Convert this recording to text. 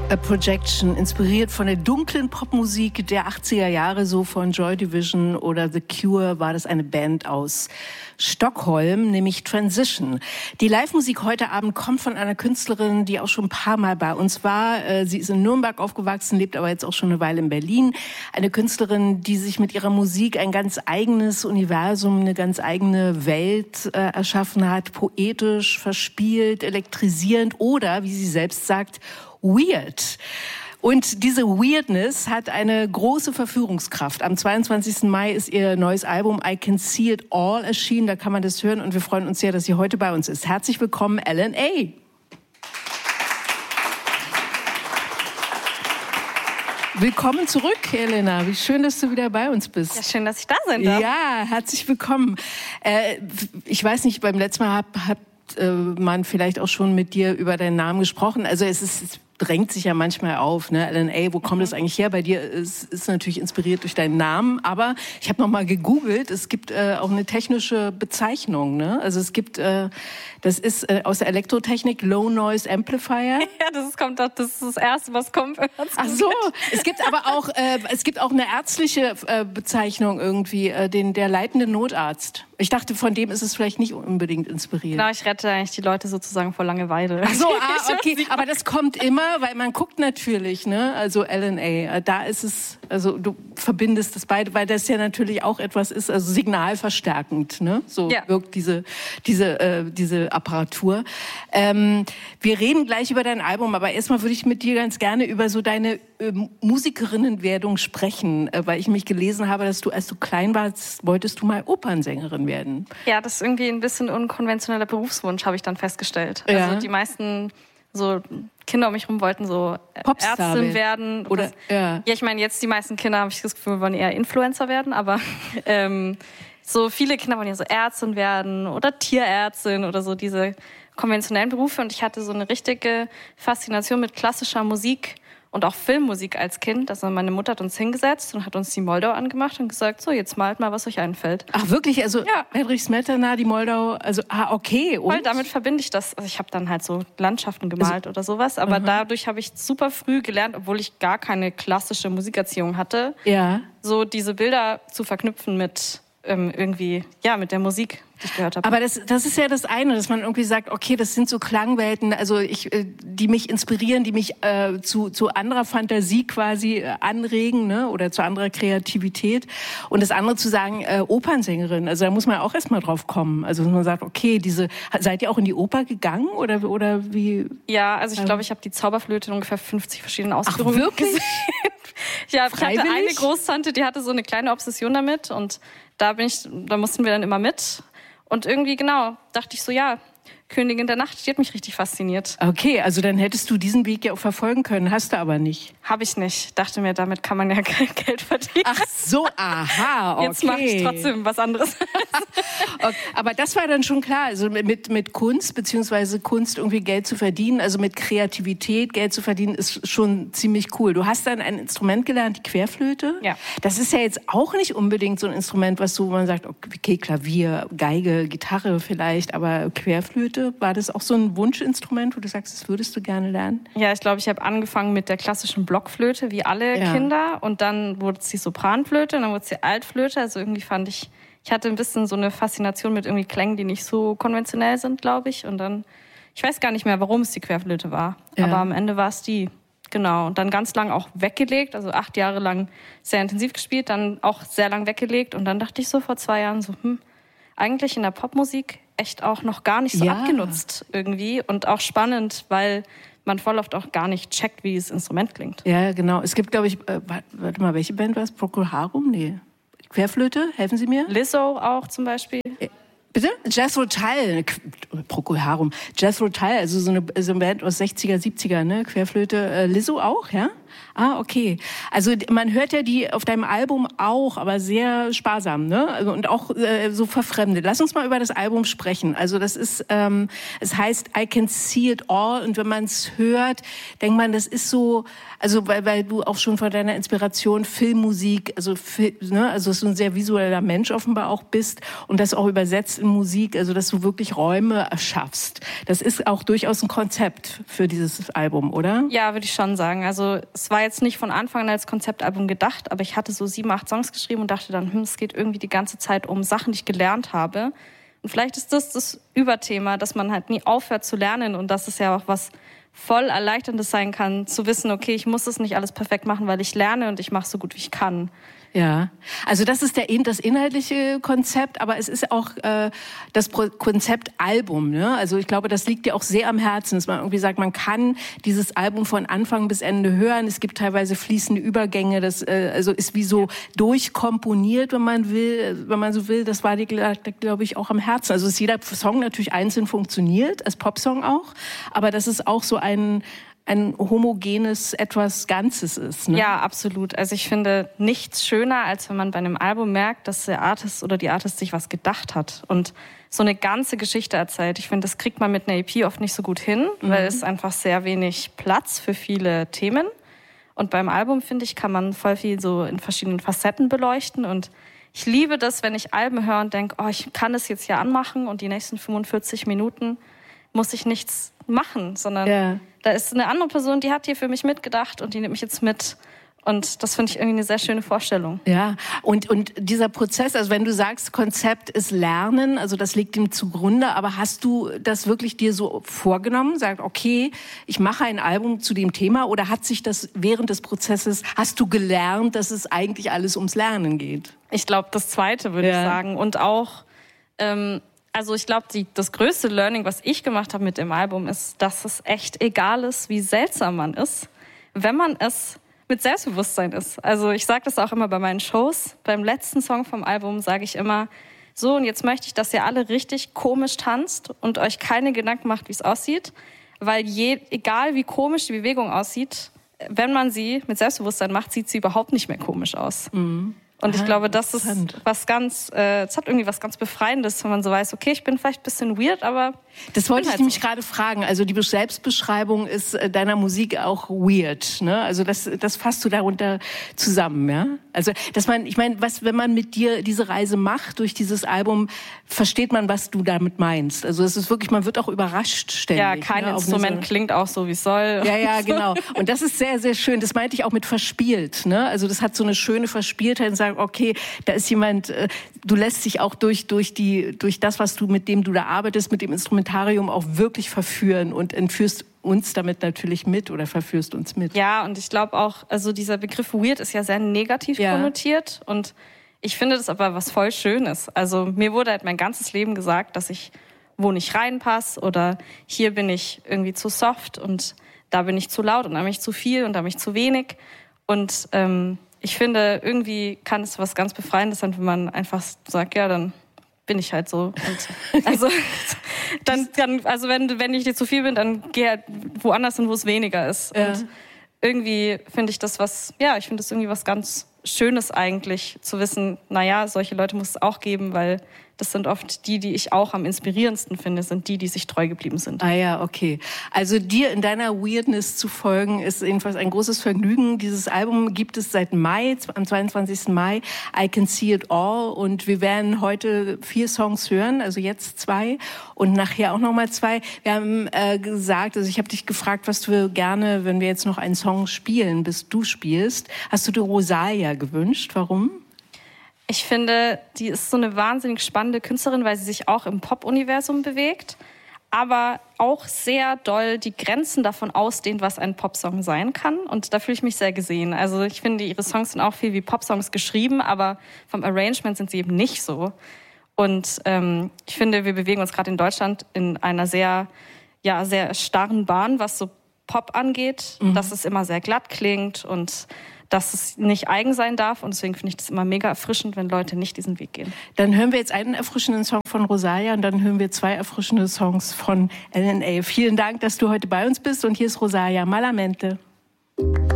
A Projection, inspiriert von der dunklen Popmusik der 80er Jahre, so von Joy Division oder The Cure, war das eine Band aus Stockholm, nämlich Transition. Die Live-Musik heute Abend kommt von einer Künstlerin, die auch schon ein paar Mal bei uns war. Sie ist in Nürnberg aufgewachsen, lebt aber jetzt auch schon eine Weile in Berlin. Eine Künstlerin, die sich mit ihrer Musik ein ganz eigenes Universum, eine ganz eigene Welt erschaffen hat. Poetisch, verspielt, elektrisierend oder, wie sie selbst sagt, weird. Und diese Weirdness hat eine große Verführungskraft. Am 22. Mai ist ihr neues Album I Can See It All erschienen. Da kann man das hören und wir freuen uns sehr, dass sie heute bei uns ist. Herzlich willkommen, LNA. Willkommen zurück, Elena. Wie schön, dass du wieder bei uns bist. Ja, schön, dass ich da sein darf. Ja, herzlich willkommen. Ich weiß nicht, beim letzten Mal hat man vielleicht auch schon mit dir über deinen Namen gesprochen. Also es drängt sich ja manchmal auf, ne? LNA, wo kommt das eigentlich her? Bei dir ist natürlich inspiriert durch deinen Namen, aber ich habe noch mal gegoogelt, es gibt auch eine technische Bezeichnung, ne? Also es gibt, das ist aus der Elektrotechnik Low Noise Amplifier. Ja, das ist das Erste, was kommt. Ach so, es gibt aber auch, eine ärztliche Bezeichnung irgendwie, der leitende Notarzt. Ich dachte, von dem ist es vielleicht nicht unbedingt inspiriert. Genau, ich rette eigentlich die Leute sozusagen vor Langeweile. Ach so, okay, aber das kommt immer, weil man guckt natürlich, ne, also LNA, da ist es, also du verbindest das beide, weil das ja natürlich auch etwas ist, also signalverstärkend, ne, so ja. Wirkt diese Apparatur. Wir reden gleich über dein Album, aber erstmal würde ich mit dir ganz gerne über so deine Musikerinnenwerdung sprechen, weil ich mich gelesen habe, dass du, als du klein warst, wolltest du mal Opernsängerin werden. Ja, das ist irgendwie ein bisschen unkonventioneller Berufswunsch, habe ich dann festgestellt. Ja. Also die meisten so Kinder um mich herum wollten so Popstar Ärztin werden. Oder, ja, ich meine, jetzt die meisten Kinder, habe ich das Gefühl, wollen eher Influencer werden, aber so viele Kinder wollen ja so Ärztin werden oder Tierärztin oder so diese konventionellen Berufe. Und ich hatte so eine richtige Faszination mit klassischer Musik und auch Filmmusik als Kind. Also meine Mutter hat uns hingesetzt und hat uns die Moldau angemacht und gesagt, so, jetzt malt mal, was euch einfällt. Ach wirklich? Also ja. Heinrich Smetana, die Moldau, also okay. Und? Weil damit verbinde ich das. Also ich habe dann halt so Landschaften gemalt oder sowas, aber dadurch habe ich super früh gelernt, obwohl ich gar keine klassische Musikerziehung hatte, ja, so diese Bilder zu verknüpfen mit irgendwie, ja, mit der Musik, die ich gehört habe. Aber das ist ja das eine, dass man irgendwie sagt, okay, das sind so Klangwelten, also die mich inspirieren, die mich zu anderer Fantasie quasi anregen, ne, oder zu anderer Kreativität. Und das andere zu sagen, Opernsängerin, also da muss man auch erstmal drauf kommen. Also dass man sagt, okay, seid ihr auch in die Oper gegangen oder wie? Ja, also ich glaube, ich habe die Zauberflöte in ungefähr 50 verschiedenen Ausführungen gesehen. Ja, ich hatte eine Großtante, die hatte so eine kleine Obsession damit und da mussten wir dann immer mit. Und irgendwie, genau, dachte ich so, ja, Königin der Nacht, die hat mich richtig fasziniert. Okay, also dann hättest du diesen Weg ja auch verfolgen können, hast du aber nicht. Habe ich nicht. Dachte mir, damit kann man ja kein Geld verdienen. Ach so, aha, okay. Jetzt mache ich trotzdem was anderes. Okay, aber das war dann schon klar, also mit Kunst, beziehungsweise Kunst irgendwie Geld zu verdienen, also mit Kreativität Geld zu verdienen, ist schon ziemlich cool. Du hast dann ein Instrument gelernt, die Querflöte. Ja. Das ist ja jetzt auch nicht unbedingt so ein Instrument, wo man sagt, okay, Klavier, Geige, Gitarre vielleicht, aber Querflöte, war das auch so ein Wunschinstrument, wo du sagst, das würdest du gerne lernen? Ja, ich glaube, ich habe angefangen mit der klassischen Blockflöte, wie alle Kinder. Und dann wurde es die Sopranflöte und dann wurde es die Altflöte. Also irgendwie fand ich hatte ein bisschen so eine Faszination mit irgendwie Klängen, die nicht so konventionell sind, glaube ich. Und dann, ich weiß gar nicht mehr, warum es die Querflöte war. Ja. Aber am Ende war es die. Genau. Und dann ganz lang auch weggelegt, also 8 Jahre lang sehr intensiv gespielt, dann auch sehr lang weggelegt. Und dann dachte ich so vor 2 Jahren so, eigentlich in der Popmusik echt auch noch gar nicht so abgenutzt irgendwie und auch spannend, weil man voll oft auch gar nicht checkt, wie das Instrument klingt. Ja, genau. Es gibt, glaube ich, warte mal, welche Band war es? Procol Harum? Nee. Querflöte? Helfen Sie mir? Lizzo auch zum Beispiel. Bitte? Jethro Tull. Procol Harum. Jethro Tull, also so eine Band aus 60er, 70er, ne? Querflöte. Lizzo auch, ja? Ah, okay. Also man hört ja die auf deinem Album auch, aber sehr sparsam, ne? Also, und auch so verfremdet. Lass uns mal über das Album sprechen. Also das ist, es heißt I Can See It All, und wenn man es hört, denkt man, das ist so, also weil du auch schon von deiner Inspiration Filmmusik, also also dass du ein sehr visueller Mensch offenbar auch bist und das auch übersetzt in Musik, also dass du wirklich Räume erschaffst. Das ist auch durchaus ein Konzept für dieses Album, oder? Ja, würde ich schon sagen. Also es war jetzt nicht von Anfang an als Konzeptalbum gedacht, aber ich hatte so 7, 8 Songs geschrieben und dachte dann, es geht irgendwie die ganze Zeit um Sachen, die ich gelernt habe. Und vielleicht ist das Überthema, dass man halt nie aufhört zu lernen und dass es ja auch was voll Erleichterndes sein kann, zu wissen, okay, ich muss das nicht alles perfekt machen, weil ich lerne und ich mache so gut, wie ich kann. Ja, also das ist das inhaltliche Konzept, aber es ist auch das Konzept Album, ne? Also ich glaube, das liegt dir auch sehr am Herzen, dass man irgendwie sagt, man kann dieses Album von Anfang bis Ende hören. Es gibt teilweise fließende Übergänge, das also ist wie so durchkomponiert, wenn man so will. Das war dir, glaube ich, auch am Herzen. Also dass jeder Song natürlich einzeln funktioniert, als Popsong auch, aber das ist auch so ein homogenes etwas Ganzes ist. Ne? Ja, absolut. Also ich finde nichts schöner, als wenn man bei einem Album merkt, dass der Artist oder die Artist sich was gedacht hat und so eine ganze Geschichte erzählt. Ich finde, das kriegt man mit einer EP oft nicht so gut hin, weil es einfach sehr wenig Platz für viele Themen. Und beim Album, finde ich, kann man voll viel so in verschiedenen Facetten beleuchten. Und ich liebe das, wenn ich Alben höre und denke, oh, ich kann das jetzt hier anmachen und die nächsten 45 Minuten muss ich nichts machen, sondern da ist eine andere Person, die hat hier für mich mitgedacht und die nimmt mich jetzt mit. Und das finde ich irgendwie eine sehr schöne Vorstellung. Ja, und dieser Prozess, also wenn du sagst, Konzept ist Lernen, also das liegt ihm zugrunde, aber hast du das wirklich dir so vorgenommen? Sag, okay, ich mache ein Album zu dem Thema, oder hat sich das während des Prozesses, hast du gelernt, dass es eigentlich alles ums Lernen geht? Ich glaube, das Zweite würde ich sagen. Und auch also ich glaube, das größte Learning, was ich gemacht habe mit dem Album, ist, dass es echt egal ist, wie seltsam man ist, wenn man es mit Selbstbewusstsein ist. Also ich sage das auch immer bei meinen Shows. Beim letzten Song vom Album sage ich immer, so, und jetzt möchte ich, dass ihr alle richtig komisch tanzt und euch keine Gedanken macht, wie es aussieht, weil egal wie komisch die Bewegung aussieht, wenn man sie mit Selbstbewusstsein macht, sieht sie überhaupt nicht mehr komisch aus. Mhm. Und ich glaube, das ist was ganz, es hat irgendwie was ganz Befreiendes, wenn man so weiß, okay, ich bin vielleicht ein bisschen weird, aber das wollte ich nämlich gerade fragen. Also die Selbstbeschreibung ist deiner Musik auch weird, ne? Also das fasst du darunter zusammen, ja? Also wenn man mit dir diese Reise macht durch dieses Album, versteht man, was du damit meinst. Also es ist wirklich, man wird auch überrascht ständig. Ja, kein Instrument klingt auch so, wie es soll. Ja, genau. Und das ist sehr, sehr schön. Das meinte ich auch mit verspielt, ne? Also das hat so eine schöne Verspieltheit und sagt, okay, da ist jemand, du lässt dich auch durch das, was mit dem du da arbeitest, mit dem Instrumentarium auch wirklich verführen und entführst uns damit natürlich mit oder verführst uns mit. Ja, und ich glaube auch, also dieser Begriff weird ist ja sehr negativ konnotiert und ich finde das aber was voll Schönes. Also mir wurde halt mein ganzes Leben gesagt, dass ich wo nicht reinpasse oder hier bin ich irgendwie zu soft und da bin ich zu laut und da bin ich zu viel und da bin ich zu wenig. Und ich finde, irgendwie kann es was ganz Befreiendes sein, wenn man einfach sagt, ja, dann bin ich halt so. Und also also wenn ich dir zu viel bin, dann geh halt woanders hin, wo es weniger ist. Ja. Und irgendwie finde ich das ich finde das irgendwie was ganz Schönes eigentlich, zu wissen, naja, solche Leute muss es auch geben, weil das sind oft die ich auch am inspirierendsten finde, sind die sich treu geblieben sind. Ah ja, okay. Also dir in deiner Weirdness zu folgen, ist jedenfalls ein großes Vergnügen. Dieses Album gibt es seit Mai, am 22. Mai, I Can See It All. Und wir werden heute 4 Songs hören, also jetzt 2 und nachher auch nochmal 2. Wir haben gesagt, also ich habe dich gefragt, was du gerne, wenn wir jetzt noch einen Song spielen, bis du spielst, hast du dir Rosalia gewünscht. Warum? Ich finde, die ist so eine wahnsinnig spannende Künstlerin, weil sie sich auch im Pop-Universum bewegt, aber auch sehr doll die Grenzen davon ausdehnt, was ein Popsong sein kann. Und da fühle ich mich sehr gesehen. Also ich finde, ihre Songs sind auch viel wie Popsongs geschrieben, aber vom Arrangement sind sie eben nicht so. Und ich finde, wir bewegen uns gerade in Deutschland in einer sehr starren Bahn, was so Pop angeht, dass es immer sehr glatt klingt und dass es nicht eigen sein darf. Und deswegen finde ich das immer mega erfrischend, wenn Leute nicht diesen Weg gehen. Dann hören wir jetzt einen erfrischenden Song von Rosalia und dann hören wir 2 erfrischende Songs von LNA. Vielen Dank, dass du heute bei uns bist. Und hier ist Rosalia, Malamente.